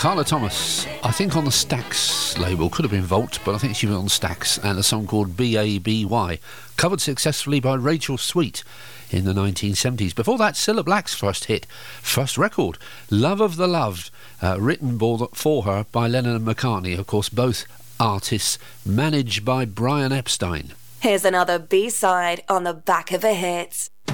Carla Thomas, I think on the Stax label, could have been Volt, but I think she was on Stax, and a song called B.A.B.Y, covered successfully by Rachel Sweet in the 1970s. Before that, Cilla Black's first record, Love of the Loved, written for her by Lennon and McCartney, of course, both artists managed by Brian Epstein. Here's another B-side on the back of a hit.